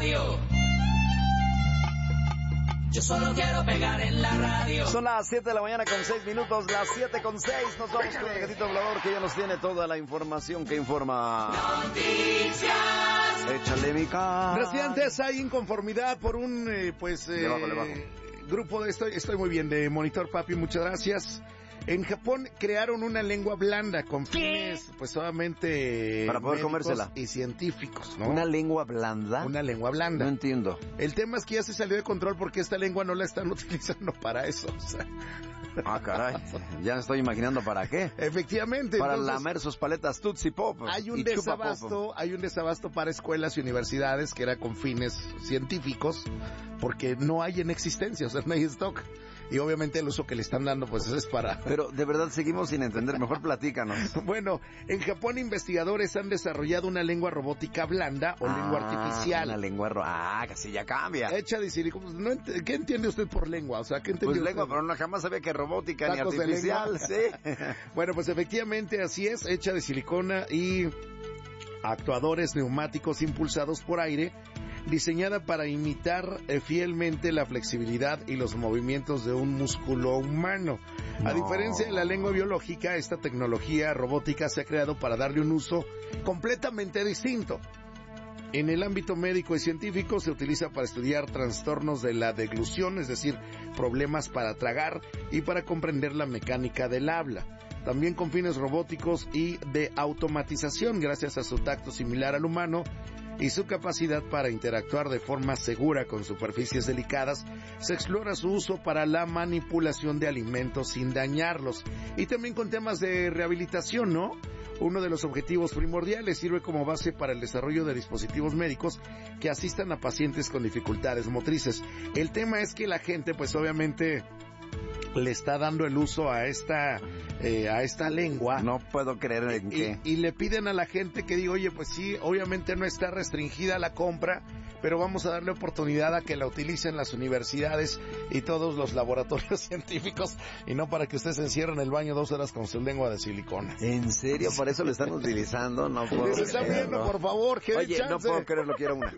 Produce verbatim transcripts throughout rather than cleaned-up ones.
radio. Yo solo quiero pegar en la radio. Son las siete de la mañana con seis minutos, las siete con seis. Nos vamos con el gatito volador que ya nos tiene toda la información que informa. Noticias. Échale mi cara. Residentes, hay inconformidad por un, eh, pues, eh, Le bajo, le bajo. grupo de... Estoy, estoy muy bien, de Monitor Papi, muchas gracias. En Japón crearon una lengua blanda con fines, pues, solamente... Para poder comérsela. Y científicos, ¿no? ¿Una lengua blanda? Una lengua blanda. No entiendo. El tema es que ya se salió de control porque esta lengua no la están utilizando para eso, o sea... Ah, caray. Ya me estoy imaginando para qué. Efectivamente. Para entonces, lamer sus paletas Tootsie Pop. Hay un y Chupa desabasto, Pop. hay un desabasto para escuelas y universidades que era con fines científicos, porque no hay en existencia, o sea, no hay stock. Y obviamente el uso que le están dando, pues es para... Pero de verdad seguimos sin entender. Mejor platícanos. Bueno, en Japón investigadores han desarrollado una lengua robótica blanda o ah, lengua artificial. Una lengua ro... Ah, casi ya cambia. Hecha de silicona. No ent- ¿Qué entiende usted por lengua? O sea, ¿qué entiende Pues lengua, usted? pero no, jamás sabía que robótica Tacos ni de artificial, lengua. sí. Bueno, pues efectivamente así es, hecha de silicona y actuadores neumáticos impulsados por aire, diseñada para imitar eh, fielmente la flexibilidad y los movimientos de un músculo humano. A No. diferencia de la lengua biológica, esta tecnología robótica se ha creado para darle un uso completamente distinto. En el ámbito médico y científico se utiliza para estudiar trastornos de la deglución, es decir, problemas para tragar y para comprender la mecánica del habla. También con fines robóticos y de automatización, gracias a su tacto similar al humano y su capacidad para interactuar de forma segura con superficies delicadas, se explora su uso para la manipulación de alimentos sin dañarlos. Y también con temas de rehabilitación, ¿no? Uno de los objetivos primordiales, sirve como base para el desarrollo de dispositivos médicos que asistan a pacientes con dificultades motrices. El tema es que la gente, pues obviamente, le está dando el uso a esta eh, a esta lengua. No puedo creer en y, qué. y le piden a la gente que diga, oye, pues sí, obviamente no está restringida la compra, pero vamos a darle oportunidad a que la utilicen las universidades y todos los laboratorios científicos, y no para que usted se encierre en el baño dos horas con su lengua de silicona. ¿En serio? ¿Por eso lo están utilizando? No puedo Se está viendo, creerlo. por favor, que dé Oye, no chance. puedo creerlo, quiero una.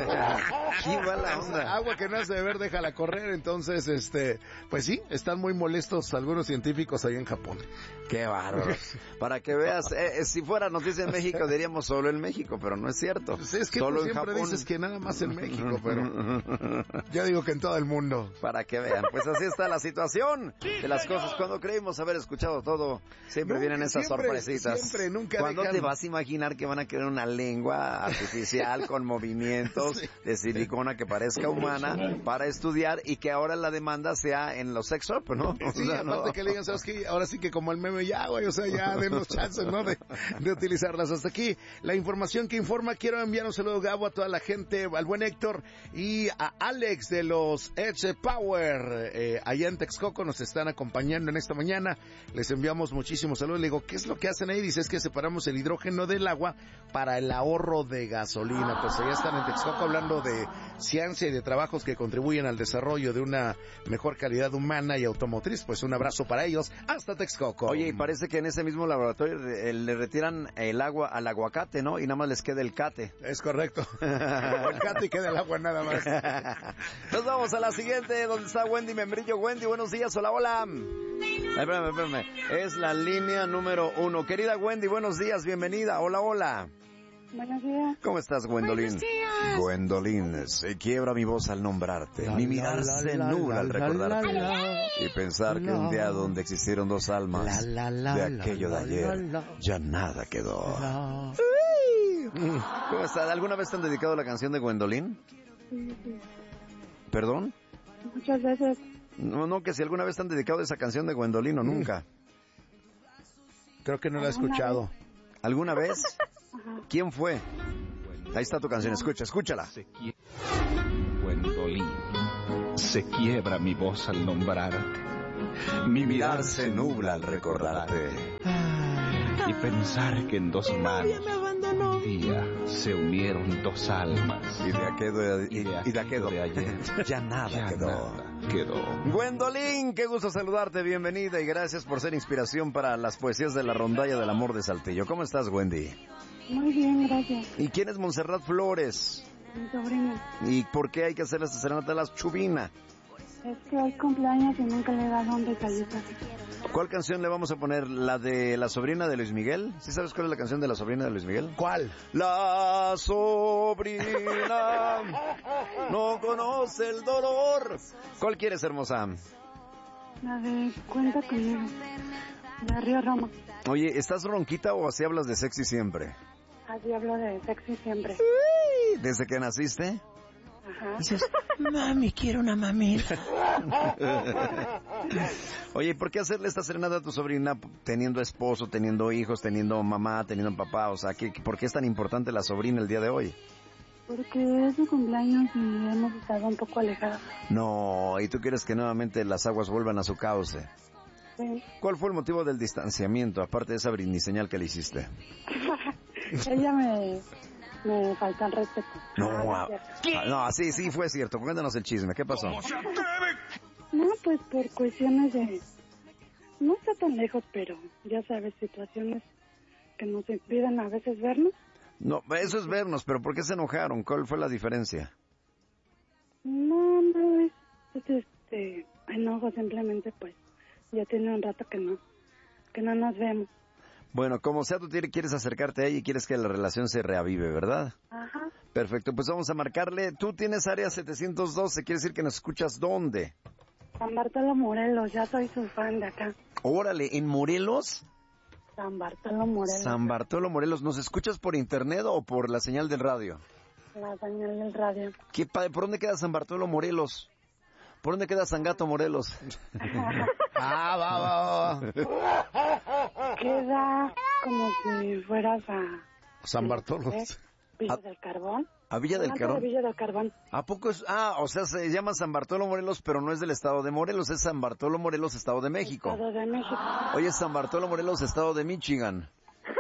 ¡Qué mala onda! Agua que no hace beber, déjala correr. Entonces, este, pues sí, están muy molestos algunos científicos ahí en Japón. ¡Qué bárbaro! Para que veas, eh, eh, si fuera noticia en México diríamos solo en México, pero no es cierto. Pues es que solo tú en siempre Japón. dices que nada más en México, pero yo digo que en todo el mundo. Para que vean, pues así está la situación de las cosas. Cuando creímos haber escuchado todo, siempre Nunca, vienen esas siempre, sorpresitas. siempre, nunca ¿Cuándo dejan- te vas a imaginar que van a crear una lengua artificial con movimientos Sí. de silicona que parezca humana para estudiar y que ahora la demanda sea en los sex shop, ¿no? O Sí, sea, aparte no. que le digan, ¿sabes qué? Ahora sí que como el meme, ya, güey, o sea, ya denos chances, ¿no? De, de utilizarlas. Hasta aquí la información que informa. Quiero enviar un saludo, Gabo, a toda la gente, al buen Héctor y a Alex de los Edge Power. Eh, allá en Texcoco nos están acompañando en esta mañana. Les enviamos muchísimos saludos. Le digo, ¿qué es lo que hacen ahí? Dice, es que separamos el hidrógeno del agua para el ahorro de gasolina. Pues allá están en Texcoco hablando de ciencia y de trabajos que contribuyen al desarrollo de una mejor calidad humana y automotriz. Pues un abrazo para ellos. Hasta Texcoco. Oye, y parece que en ese mismo laboratorio eh, le retiran el agua al aguacate, ¿no? Y nada más les queda el cate. Es correcto. El gato y queda el agua nada más. Nos vamos a la siguiente, donde está Wendy Membrillo. Wendy, buenos días, hola, hola. Ay, espérame, espérame. Es la línea número uno. Querida Wendy, buenos días, bienvenida. Hola, hola. Buenos días. ¿Cómo estás, Gwendolyn? Buenos días. Gwendolyn, se quiebra mi voz al nombrarte. Mi mirar se nubla al recordarte. Y pensar que un día donde existieron dos almas, de aquello de ayer, ya nada quedó. ¿Cómo estás? ¿Alguna vez te han dedicado la canción de Gwendolyn? Sí, sí. ¿Perdón? Muchas veces. No, no, que si alguna vez te han dedicado esa canción de Gwendolyn o nunca. Creo que no la he escuchado. ¿Alguna vez? Ajá. ¿Quién fue? Ahí está tu canción, escucha, escúchala. Se quiebra, Gwendolyn, se quiebra mi voz al nombrarte. Mi mirar se nubla al recordarte. Y pensar que en dos manos un día se unieron dos almas. Y de aquello, y, Y de y de aquello aquello de ayer, ya nada ya quedó. nada quedó. Gwendolyn, qué gusto saludarte, bienvenida y gracias por ser inspiración para las poesías de la rondalla del amor de Saltillo. ¿Cómo estás, Wendy? Muy bien, gracias. ¿Y quién es Montserrat Flores? Mi sobrina. ¿Y por qué hay que hacer esta serenata a la Chubina? Es que hay cumpleaños y nunca le he dado un detallito. ¿Cuál canción le vamos a poner? ¿La de la sobrina de Luis Miguel? ¿Sí sabes cuál es la canción de la sobrina de Luis Miguel? ¿Cuál? La sobrina no conoce el dolor. ¿Cuál quieres, hermosa? La de Cuenta conmigo. De Río Roma. Oye, ¿estás ronquita o así hablas de sexy siempre? Así hablo de sexy siempre. ¿Desde que naciste? Ajá. Dices, mami, quiero una mamita. Oye, ¿por qué hacerle esta serenata a tu sobrina teniendo esposo, teniendo hijos, teniendo mamá, teniendo papá? O sea, ¿qué, ¿por qué es tan importante la sobrina el día de hoy? Porque es su cumpleaños y hemos estado un poco alejados. No, y tú quieres que nuevamente las aguas vuelvan a su cauce. Sí. ¿Cuál fue el motivo del distanciamiento, aparte de esa brindis-señal que le hiciste? Ella me, me falta el respeto. No, Ah, ah, ah, no, sí, sí fue cierto. Cuéntanos el chisme, ¿qué pasó? No, pues por cuestiones de... No está tan lejos, pero ya sabes, situaciones que nos impiden a veces vernos. No, eso es vernos, pero ¿por qué se enojaron? ¿Cuál fue la diferencia? No, no es, es este enojo, simplemente pues ya tiene un rato que no, que no nos vemos. Bueno, como sea, tú quieres acercarte a ella y quieres que la relación se reavive, ¿verdad? Ajá. Perfecto, pues vamos a marcarle. Tú tienes área setecientos doce, quiere decir que nos escuchas ¿dónde? San Bartolo Morelos, ya soy su fan de acá. Órale, ¿en Morelos? San Bartolo Morelos. San Bartolo Morelos, ¿nos escuchas por internet o por la señal del radio? La señal del radio. ¿Qué padre? ¿Por dónde queda San Bartolo Morelos? ¿Por dónde queda San Gato Morelos? Ah, va, va, va. Queda como si fueras a... San Bartolo. Villa A- del Carbón. ¿A Villa del Antes de Carbón? Villa del Carbón. ¿A poco es? Ah, o sea, se llama San Bartolo Morelos, pero no es del estado de Morelos, es San Bartolo Morelos, estado de México. Estado de México. Oye, San Bartolo Morelos, estado de Michigan.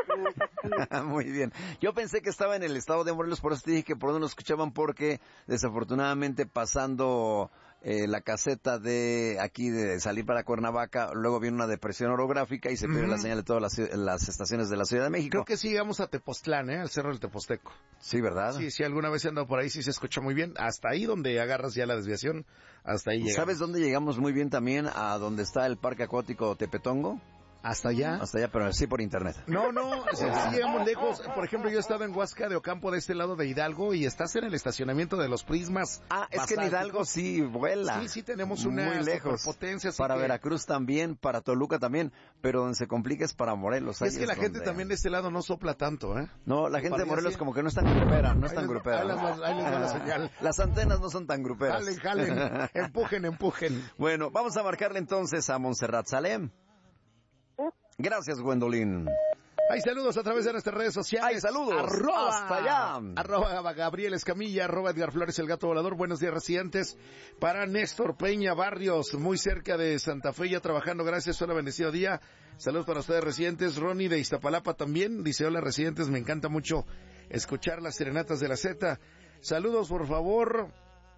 Muy bien. Yo pensé que estaba en el estado de Morelos, por eso te dije que por donde nos escuchaban, porque desafortunadamente pasando eh, la caseta de aquí de salir para Cuernavaca, luego viene una depresión orográfica y se pierde Ujú. la señal de todas las, ci- las estaciones de la Ciudad de México. Creo que sí llegamos a Tepoztlán, ¿eh? Al Cerro del Teposteco. Sí, ¿verdad? Sí, sí, alguna vez he andado por ahí, sí se escucha muy bien. Hasta ahí donde agarras ya la desviación, hasta ahí llegamos. ¿Sabes dónde llegamos muy bien también? A donde está el Parque Acuático Tepetongo. ¿Hasta allá? Hasta allá, pero sí por internet. No, no, sí, sí llegamos lejos. Por ejemplo, yo he estado en Huasca de Ocampo, de este lado de Hidalgo, y estás en el estacionamiento de los Prismas. Ah, es que en basálticos. Hidalgo sí vuela. Sí, sí tenemos una muy lejos. superpotencia, así Para que- Veracruz también, para Toluca también, pero donde se complica es para Morelos. Y ahí es que la gente donde- también de este lado no sopla tanto, ¿eh? No, la gente de Para Morelos así- como que no es tan grupera, no es Ahí tan les- grupera. ahí les va- ahí les va la señal. Las antenas no son tan gruperas. Jalen, jalen, empujen, empujen. Bueno, vamos a marcarle entonces a Montserrat Salem. Gracias, Gwendolyn. Hay saludos a través de nuestras redes sociales. Hay saludos. Arroba, Hasta allá. Arroba Gabriel Escamilla, arroba Edgar Flores, el gato volador. Buenos días, residentes. Para Néstor Peña Barrios, muy cerca de Santa Fe, ya trabajando. Gracias, hola, bendecido día. Saludos para ustedes, residentes. Ronnie de Iztapalapa también. Dice, hola, residentes, me encanta mucho escuchar las serenatas de la Z. Saludos, por favor.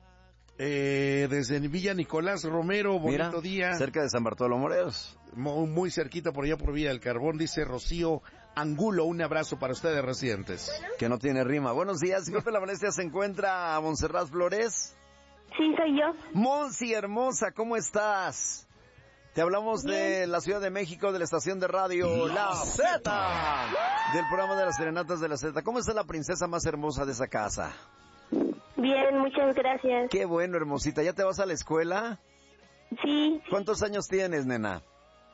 Eh, desde Villa Nicolás Romero, bonito Mira, día. cerca de San Bartolo Morelos. Muy, muy cerquita por allá por Villa del Carbón, dice Rocío Angulo. Un abrazo para ustedes, residentes. Que no tiene rima. Buenos días. Disculpe la molestia, ¿se encuentra Montserrat Flores? Sí, soy yo. Monsi, hermosa, ¿cómo estás? Te hablamos de la Ciudad de México, de la estación de radio La Z, del programa de las serenatas de la Z. ¿Cómo está la princesa más hermosa de esa casa? Bien, muchas gracias. Qué bueno, hermosita. ¿Ya te vas a la escuela? Sí, ¿Cuántos años tienes, nena?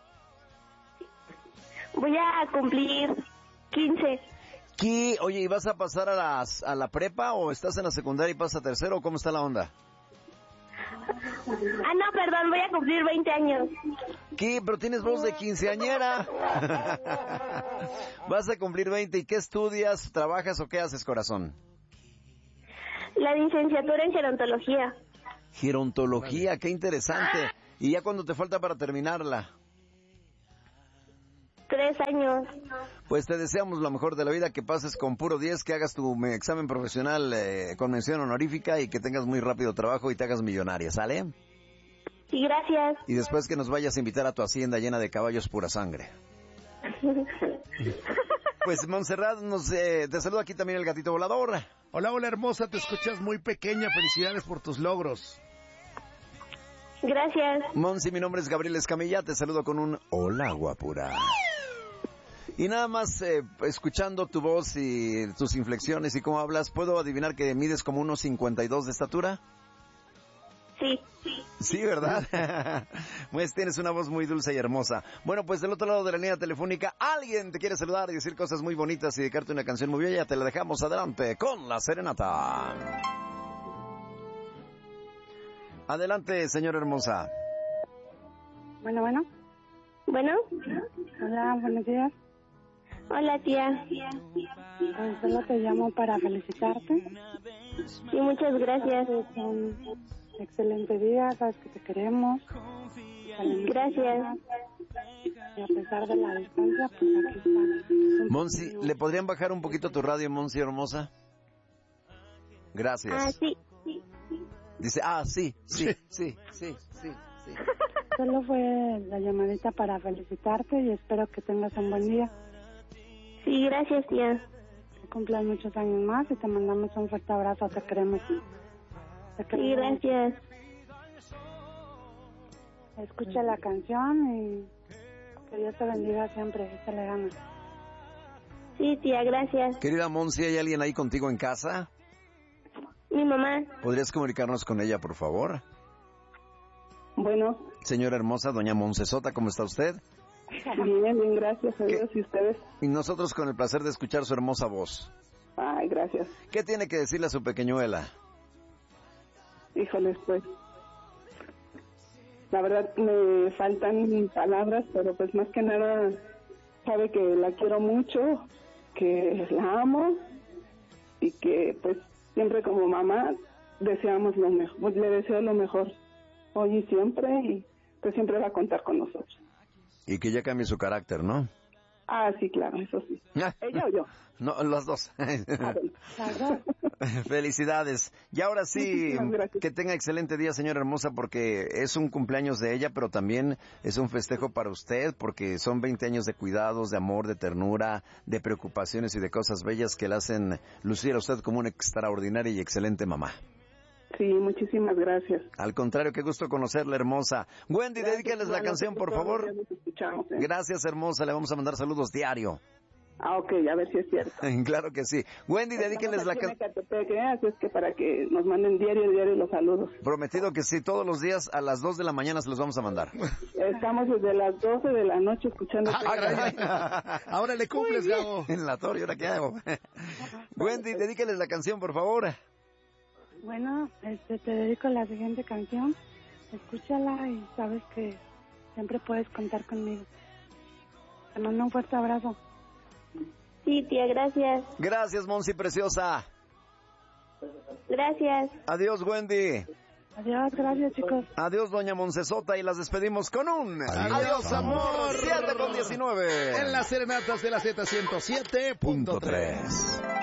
voy a cumplir quince. ¿Qué? Oye, ¿y vas a pasar a, las, a la prepa o estás en la secundaria y pasas a tercero o cómo está la onda? Ah, no, perdón, voy a cumplir veinte años. ¿Qué? Pero tienes voz de quinceañera. Vas a cumplir veinte. ¿Y qué estudias? ¿Trabajas o qué haces, corazón? La licenciatura en gerontología. Gerontología, qué interesante. ¿Y ya cuándo te falta para terminarla? Tres años. Pues te deseamos lo mejor de la vida, que pases con puro diez, que hagas tu me- examen profesional eh, con mención honorífica y que tengas muy rápido trabajo y te hagas millonaria, ¿sale? Sí, gracias. Y después que nos vayas a invitar a tu hacienda llena de caballos pura sangre. Pues Montserrat, nos, eh, te saluda aquí también el gatito volador. Hola, hola hermosa, te escuchas muy pequeña, felicidades por tus logros. Gracias. Monsi, mi nombre es Gabriel Escamilla, te saludo con un hola guapura. Y nada más, eh, escuchando tu voz y tus inflexiones y cómo hablas, ¿puedo adivinar que mides como unos cincuenta y dos de estatura? Sí, sí. Sí, ¿verdad? Pues tienes una voz muy dulce y hermosa. Bueno, pues del otro lado de la línea telefónica, alguien te quiere saludar y decir cosas muy bonitas y dedicarte una canción muy bella. Te la dejamos adelante con la serenata. Adelante, señora hermosa. Bueno, bueno. Bueno. Hola, buenos días. Hola, tía. Pues solo te llamo para felicitarte. Sí, muchas gracias. Es un excelente día, sabes que te queremos. Gracias. Y a pesar de la distancia, pues aquí estamos. Monsi, ¿le podrían bajar un poquito tu radio, Monsi hermosa? Gracias. Ah, sí, sí, sí. Dice, ah, sí, sí, sí, sí, sí, sí. Solo fue la llamadita para felicitarte y espero que tengas un buen día. Sí, gracias, tía. Que cumplas muchos años más y te mandamos un fuerte abrazo, te queremos. Te Sí, queremos. gracias. Escucha la canción y que Dios te bendiga siempre, échale ganas. Sí, tía, gracias. Querida Monsi, ¿hay alguien ahí contigo en casa? Mi mamá. ¿Podrías comunicarnos con ella, por favor? Bueno. Señora hermosa, doña Moncesota, ¿cómo está usted? Bien, bien, gracias a Dios. ¿Y ustedes? Y nosotros con el placer de escuchar su hermosa voz. Ay, gracias. ¿Qué tiene que decirle a su pequeñuela? Híjoles, pues, la verdad me faltan palabras, pero pues más que nada sabe que la quiero mucho, que la amo y que pues siempre como mamá deseamos lo mejor, le deseo lo mejor hoy y siempre y pues siempre va a contar con nosotros. Y que ya cambie su carácter, ¿no? Ah, sí, claro, eso sí. ¿Ella o yo? No, las dos. Felicidades. Y ahora sí, que tenga excelente día, señora hermosa, porque es un cumpleaños de ella, pero también es un festejo para usted, porque son veinte años de cuidados, de amor, de ternura, de preocupaciones y de cosas bellas que le hacen lucir a usted como una extraordinaria y excelente mamá. Sí, muchísimas gracias. Al contrario, qué gusto conocerla, hermosa. Wendy, gracias, dedícales la canción, por favor. Escuchamos, ¿eh? Gracias, hermosa, le vamos a mandar saludos diario. Ah, ok, a ver si es cierto. Claro que sí. Wendy, dedíquenles la canción. Así es que para que nos manden diario, diario los saludos. Prometido que sí, todos los días a las dos de la mañana se los vamos a mandar. Estamos desde las doce de la noche escuchando. Ah, ahora le cumples, Gabo. En la torre, ¿ahora qué hago? Wendy, dedíquenles la canción, por favor. Bueno, este, te dedico la siguiente canción. Escúchala y sabes que siempre puedes contar conmigo. Te mando un fuerte abrazo. Sí, tía, gracias. Gracias, Monsi preciosa. Gracias. Adiós, Wendy. Adiós, gracias, chicos. Adiós, doña Moncesota, y las despedimos con un... Adiós, Adiós amor. amor. siete con diecinueve. En las serenatas de la Z ciento siete punto tres.